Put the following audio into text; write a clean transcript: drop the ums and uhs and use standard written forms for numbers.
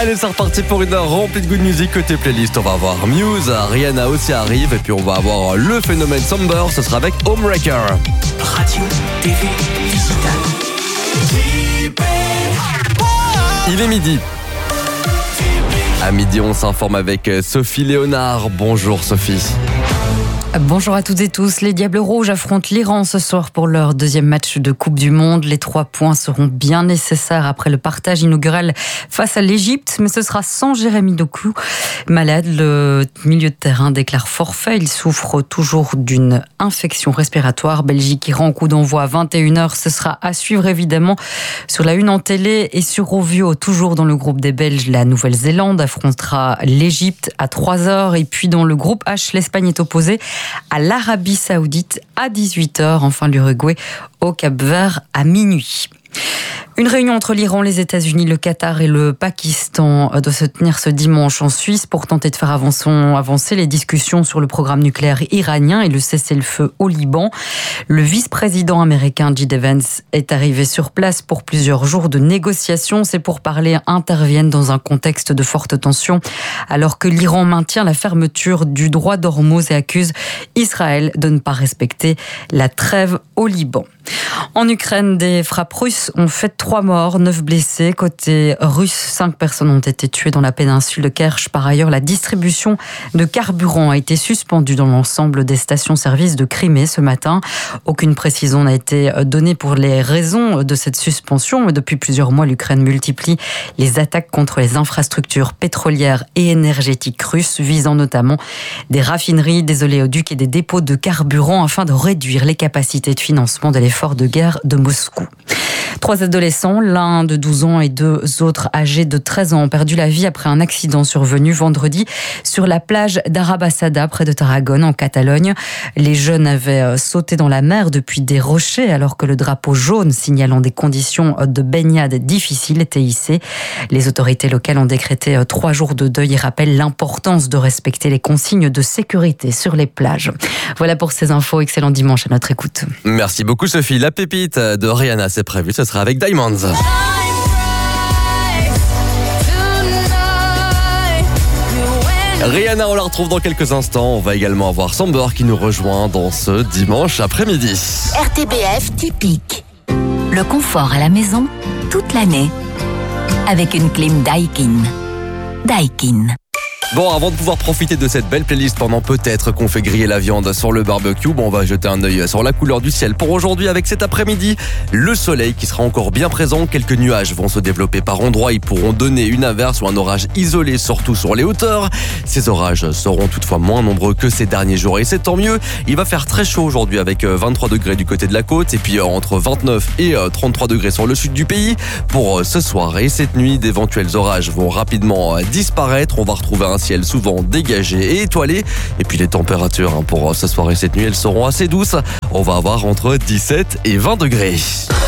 Allez, c'est reparti pour une heure remplie de good music côté playlist. On va avoir Muse, Rihanna aussi arrive, et puis on va avoir le phénomène Somber, ce sera avec Homewrecker. Radio, TV, digital. Il est midi. À midi, on s'informe avec Sophie Léonard. Bonjour Sophie. Bonjour à toutes et tous. Les Diables Rouges affrontent l'Iran ce soir pour leur deuxième match de Coupe du Monde. Les 3 points seront bien nécessaires après le partage inaugural face à l'Égypte, mais ce sera sans Jérémy Doku. Malade, le milieu de terrain déclare forfait. Il souffre toujours d'une infection respiratoire. Belgique-Iran, coup d'envoi à 21h. Ce sera à suivre évidemment sur la une en télé et sur Rovio. Toujours dans le groupe des Belges, la Nouvelle-Zélande affrontera l'Égypte à 3h. Et puis dans le groupe H, l'Espagne est opposée à l'Arabie Saoudite à 18h. Enfin, l'Uruguay au Cap-Vert à minuit. Une réunion entre l'Iran, les États-Unis, le Qatar et le Pakistan doit se tenir ce dimanche en Suisse pour tenter de faire avancer les discussions sur le programme nucléaire iranien et le cessez-le-feu au Liban. Le vice-président américain J.D. Vance est arrivé sur place pour plusieurs jours de négociations. Ces pourparlers interviennent dans un contexte de forte tension alors que l'Iran maintient la fermeture du droit d'Ormuz et accuse Israël de ne pas respecter la trêve au Liban. En Ukraine, des frappes russes ont fait 3 morts, 9 blessés. Côté russe, 5 personnes ont été tuées dans la péninsule de Kerch. Par ailleurs, la distribution de carburant a été suspendue dans l'ensemble des stations-service de Crimée ce matin. Aucune précision n'a été donnée pour les raisons de cette suspension. Mais depuis plusieurs mois, l'Ukraine multiplie les attaques contre les infrastructures pétrolières et énergétiques russes, visant notamment des raffineries, des oléoducs et des dépôts de carburant afin de réduire les capacités de financement de l'effort de guerre de Moscou. 3 adolescents, l'un de 12 ans et 2 autres âgés de 13 ans, ont perdu la vie après un accident survenu vendredi sur la plage d'Arabasada, près de Tarragone, en Catalogne. Les jeunes avaient sauté dans la mer depuis des rochers alors que le drapeau jaune signalant des conditions de baignade difficiles était hissé. Les autorités locales ont décrété 3 jours de deuil et rappellent l'importance de respecter les consignes de sécurité sur les plages. Voilà pour ces infos. Excellent dimanche à notre écoute. Merci beaucoup Sophie. La pépite de Rihanna, c'est prévu, ce sera avec Diamonds. Rihanna, on la retrouve dans quelques instants. On va également avoir Somber qui nous rejoint dans ce dimanche après-midi. RTBF typique. Le confort à la maison toute l'année avec une clim Daikin. Daikin. Bon, avant de pouvoir profiter de cette belle playlist pendant peut-être qu'on fait griller la viande sur le barbecue, on va jeter un œil sur la couleur du ciel. Pour aujourd'hui, avec cet après-midi, le soleil qui sera encore bien présent. Quelques nuages vont se développer par endroits. Ils pourront donner une averse ou un orage isolé, surtout sur les hauteurs. Ces orages seront toutefois moins nombreux que ces derniers jours. Et c'est tant mieux. Il va faire très chaud aujourd'hui avec 23 degrés du côté de la côte et puis entre 29 et 33 degrés sur le sud du pays. Pour ce soir et cette nuit, d'éventuels orages vont rapidement disparaître. On va retrouver un ciel souvent dégagé et étoilé. Et puis les températures pour ce soir et cette nuit, elles seront assez douces. On va avoir entre 17 et 20 degrés.